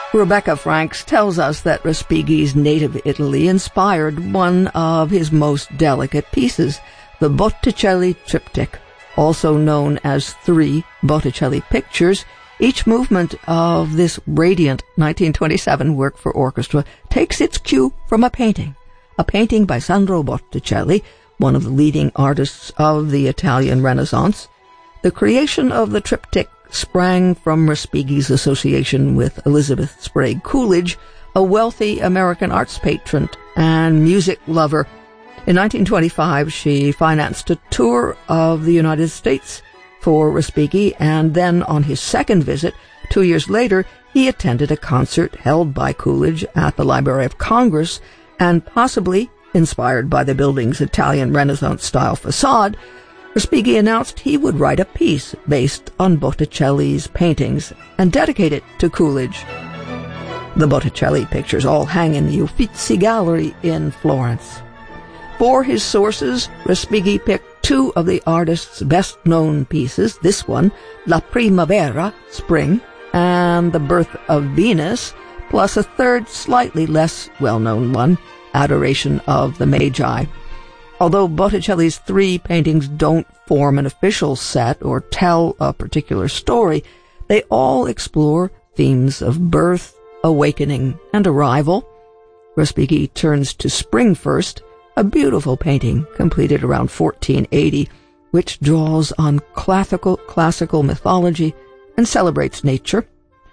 Rebecca Franks tells us that Respighi's native Italy inspired one of his most delicate pieces, the Botticelli Triptych, also known as 3 Botticelli pictures. Each movement of this radiant 1927 work for orchestra takes its cue from a painting by Sandro Botticelli, one of the leading artists of the Italian Renaissance. The creation of the triptych sprang from Respighi's association with Elizabeth Sprague Coolidge, a wealthy American arts patron and music lover. In 1925, she financed a tour of the United States for Respighi, and then on his second visit, 2 years later, he attended a concert held by Coolidge at the Library of Congress, and possibly inspired by the building's Italian Renaissance-style facade, Respighi announced he would write a piece based on Botticelli's paintings and dedicate it to Coolidge. The Botticelli pictures all hang in the Uffizi Gallery in Florence. For his sources, Respighi picked 2 of the artist's best-known pieces, this one, La Primavera, Spring, and The Birth of Venus, plus a third, slightly less well-known one, Adoration of the Magi. Although Botticelli's 3 paintings don't form an official set or tell a particular story, they all explore themes of birth, awakening, and arrival. Respighi turns to Spring first, a beautiful painting completed around 1480, which draws on classical mythology and celebrates nature.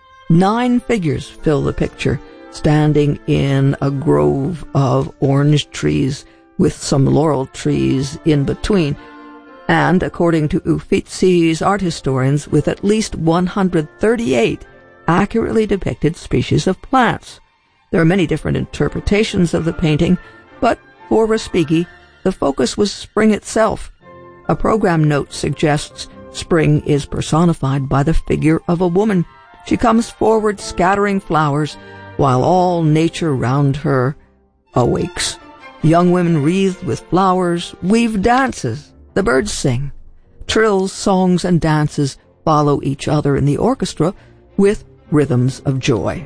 9 figures fill the picture, standing in a grove of orange trees with some laurel trees in between, and, according to Uffizi's art historians, with at least 138 accurately depicted species of plants. There are many different interpretations of the painting, but for Respighi, the focus was spring itself. A program note suggests spring is personified by the figure of a woman. She comes forward scattering flowers, while all nature round her awakes. Young women wreathed with flowers weave dances. The birds sing. Trills, songs, and dances follow each other in the orchestra with rhythms of joy.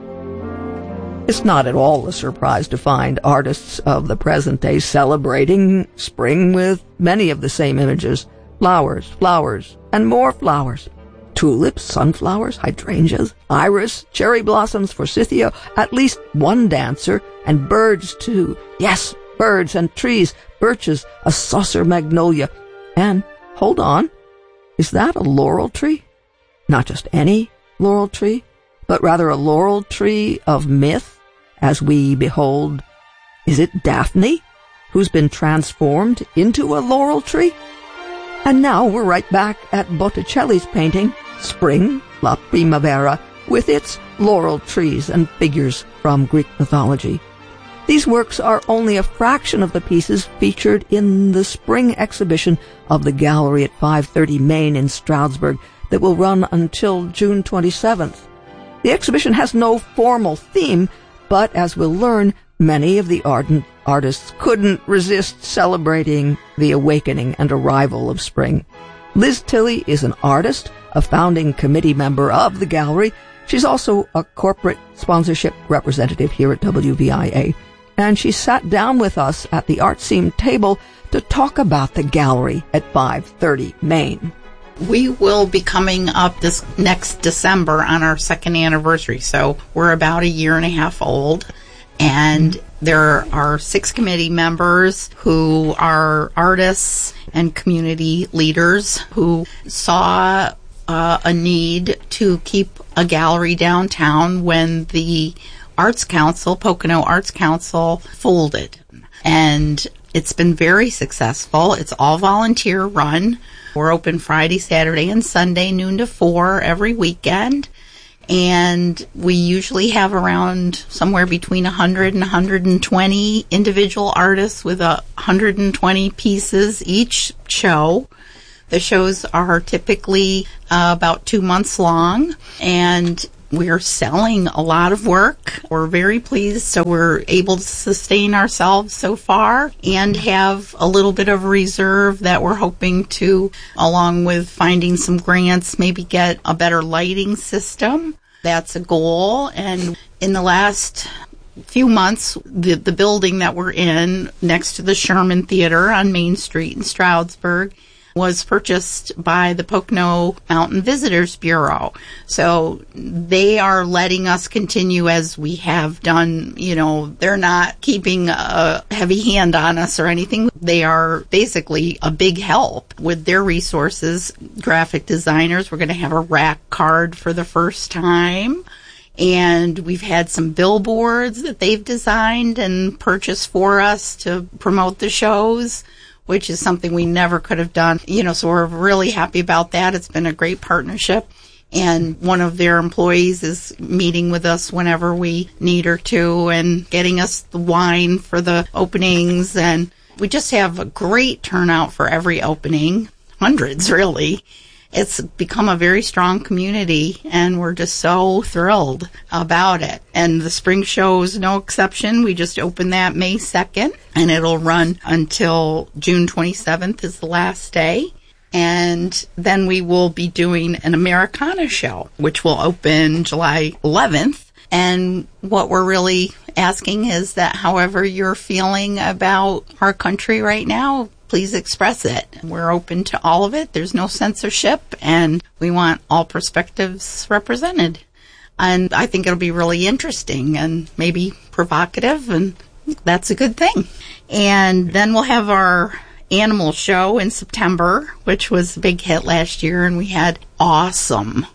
It's not at all a surprise to find artists of the present day celebrating spring with many of the same images. Flowers, flowers, and more flowers. Tulips, sunflowers, hydrangeas, iris, cherry blossoms, forsythia, at least one dancer, and birds too. Yes, birds and trees, birches, a saucer magnolia. And, hold on, is that a laurel tree? Not just any laurel tree, but rather a laurel tree of myth, as we behold, is it Daphne, who's been transformed into a laurel tree? And now we're right back at Botticelli's painting, Spring, La Primavera, with its laurel trees and figures from Greek mythology. These works are only a fraction of the pieces featured in the spring exhibition of the gallery at 530 Main in Stroudsburg that will run until June 27th. The exhibition has no formal theme, but as we'll learn, many of the ardent artists couldn't resist celebrating the awakening and arrival of spring. Liz Tilley is an artist, a founding committee member of the gallery. She's also a corporate sponsorship representative here at WVIA. And she sat down with us at the Art Scene table to talk about the gallery at 530 Main. We will be coming up this next December on our 2nd anniversary, so we're about a year and a half old. And there are 6 committee members who are artists and community leaders who saw a need to keep a gallery downtown when the Arts Council, Pocono Arts Council, folded. And it's been very successful. It's all volunteer run. We're open Friday, Saturday, and Sunday, noon to 4 every weekend. And we usually have around somewhere between 100 and 120 individual artists with 120 pieces each show. The shows are typically about 2 months long, and we're selling a lot of work. We're very pleased, so we're able to sustain ourselves so far and have a little bit of a reserve that we're hoping to, along with finding some grants, maybe get a better lighting system. That's a goal. And in the last few months, the building that we're in next to the Sherman Theater on Main Street in Stroudsburg was purchased by the Pocono Mountain Visitors Bureau. So they are letting us continue as we have done. You know, they're not keeping a heavy hand on us or anything. They are basically a big help with their resources. Graphic designers, we're going to have a rack card for the first time. And we've had some billboards that they've designed and purchased for us to promote the shows, which is something we never could have done. You know, so we're really happy about that. It's been a great partnership. And one of their employees is meeting with us whenever we need her to and getting us the wine for the openings. And we just have a great turnout for every opening, hundreds really. It's become a very strong community, and we're just so thrilled about it. And the spring show is no exception. We just opened that May 2nd, and it'll run until June 27th is the last day. And then we will be doing an Americana show, which will open July 11th. And what we're really asking is that however you're feeling about our country right now, please express it. We're open to all of it. There's no censorship, and we want all perspectives represented. And I think it'll be really interesting and maybe provocative, and that's a good thing. And then we'll have our animal show in September, which was a big hit last year, and we had awesome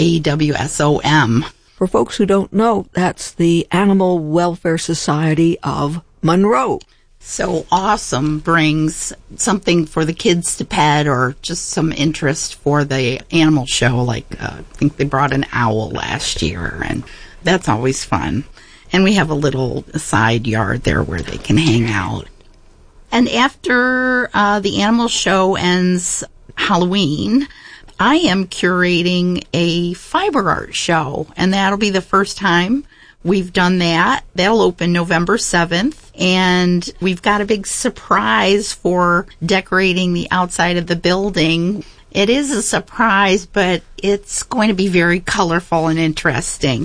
AWSOM. For folks who don't know, that's the Animal Welfare Society of Monroe. So awesome brings something for the kids to pet or just some interest for the animal show. Like, I think they brought an owl last year, and that's always fun. And we have a little side yard there where they can hang out. And after the animal show ends Halloween, I am curating a fiber art show, and that'll be the first time we've done that. That'll open November 7th, and we've got a big surprise for decorating the outside of the building. It is a surprise, but it's going to be very colorful and interesting.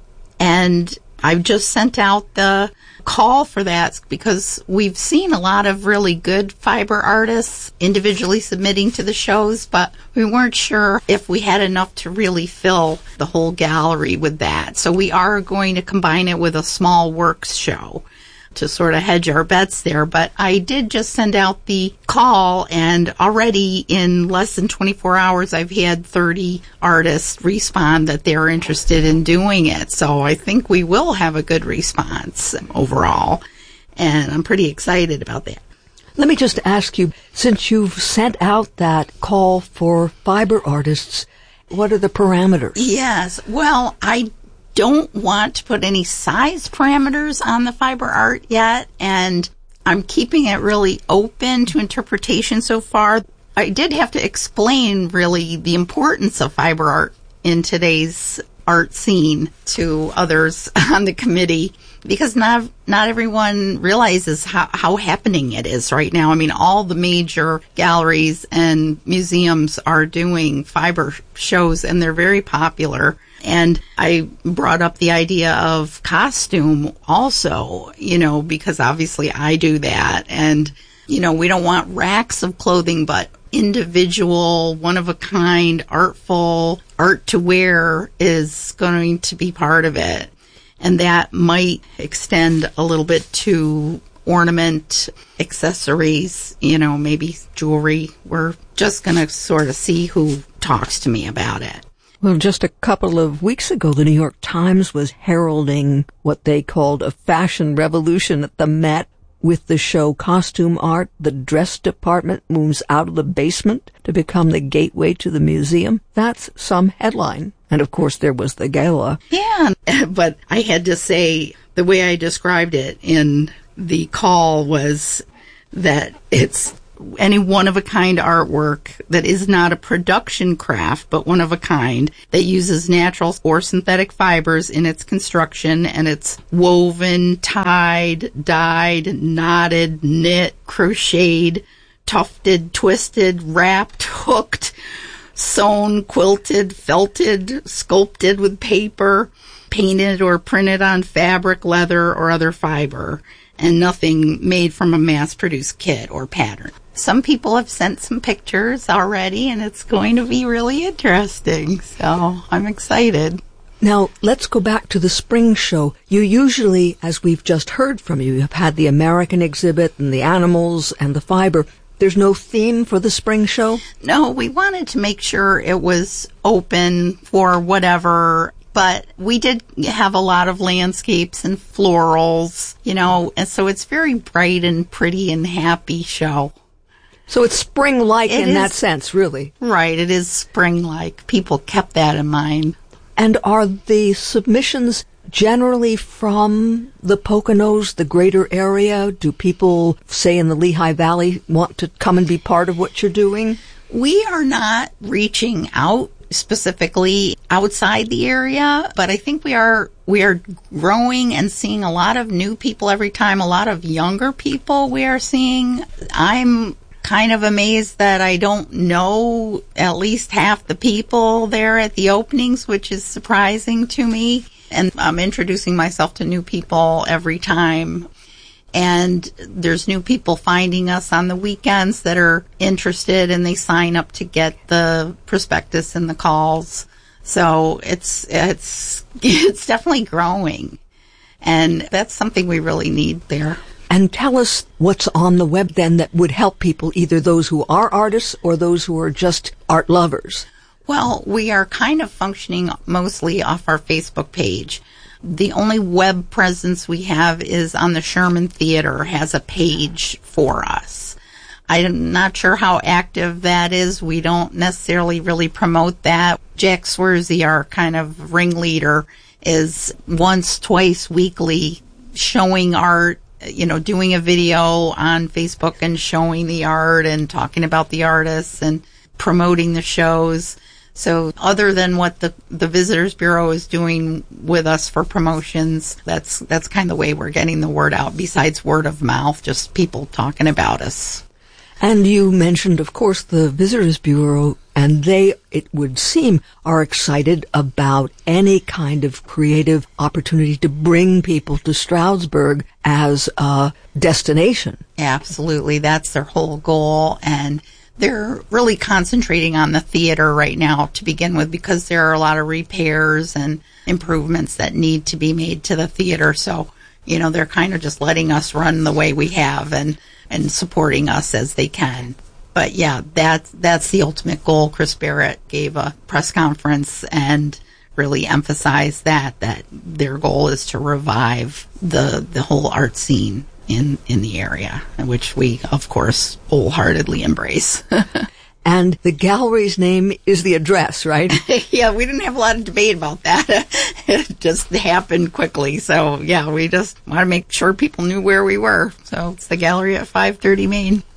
And I've just sent out the call for that because we've seen a lot of really good fiber artists individually submitting to the shows, but we weren't sure if we had enough to really fill the whole gallery with that. So we are going to combine it with a small works show to sort of hedge our bets there. But I did just send out the call, and already in less than 24 hours, I've had 30 artists respond that they're interested in doing it. So I think we will have a good response overall, and I'm pretty excited about that. Let me just ask you, since you've sent out that call for fiber artists, what are the parameters? Yes, well, I don't want to put any size parameters on the fiber art yet, and I'm keeping it really open to interpretation so far. I did have to explain really the importance of fiber art in today's art scene to others on the committee, because not everyone realizes how happening it is right now. I mean, all the major galleries and museums are doing fiber shows, and they're very popular. And I brought up the idea of costume also, you know, because obviously I do that. And, you know, we don't want racks of clothing, but individual, one-of-a-kind, artful art to wear is going to be part of it. And that might extend a little bit to ornament, accessories, you know, maybe jewelry. We're just going to sort of see who talks to me about it. Well, just a couple of weeks ago, the New York Times was heralding what they called a fashion revolution at the Met with the show Costume Art. The dress department moves out of the basement to become the gateway to the museum. That's some headline. And, of course, there was the gala. Yeah, but I had to say the way I described it in the call was that it's any one-of-a-kind artwork that is not a production craft, but one-of-a-kind, that uses natural or synthetic fibers in its construction, and it's woven, tied, dyed, knotted, knit, crocheted, tufted, twisted, wrapped, hooked, sewn, quilted, felted, sculpted with paper, painted or printed on fabric, leather, or other fiber, and nothing made from a mass-produced kit or pattern. Some people have sent some pictures already, and it's going to be really interesting, so I'm excited. Now, let's go back to the spring show. You usually, as we've just heard from you, have had the American exhibit and the animals and the fiber. There's no theme for the spring show? No, we wanted to make sure it was open for whatever, but we did have a lot of landscapes and florals, and so it's very bright and pretty and happy show. So it's spring-like in that sense, really. Right, it is spring-like. People kept that in mind. And are the submissions generally from the Poconos, the greater area? Do people, say in the Lehigh Valley, want to come and be part of what you're doing? We are not reaching out specifically outside the area, but I think we are growing and seeing a lot of new people every time, a lot of younger people we are seeing. I'm kind of amazed that I don't know at least half the people there at the openings, which is surprising to me. And I'm introducing myself to new people every time. And there's new people finding us on the weekends that are interested, and they sign up to get the prospectus and the calls. So it's definitely growing. And that's something we really need there. And tell us what's on the web then that would help people, either those who are artists or those who are just art lovers. Well, we are kind of functioning mostly off our Facebook page. The only web presence we have is on the Sherman Theater, has a page for us. I'm not sure how active that is. We don't necessarily really promote that. Jack Swersey, our kind of ringleader, is once, twice weekly showing art, doing a video on Facebook and showing the art and talking about the artists and promoting the shows. So other than what the Visitors Bureau is doing with us for promotions, that's kind of the way we're getting the word out, besides word of mouth, just people talking about us. And you mentioned, of course, the Visitors Bureau, and they, it would seem, are excited about any kind of creative opportunity to bring people to Stroudsburg as a destination. Absolutely. That's their whole goal. And they're really concentrating on the theater right now to begin with, because there are a lot of repairs and improvements that need to be made to the theater. So, they're kind of just letting us run the way we have and supporting us as they can. But yeah, that's the ultimate goal. Chris Barrett gave a press conference and really emphasized that their goal is to revive the whole art scene in the area, which we, of course, wholeheartedly embrace. And the gallery's name is the address, right? Yeah, we didn't have a lot of debate about that. It just happened quickly. So, yeah, we just want to make sure people knew where we were. So it's the gallery at 530 Main.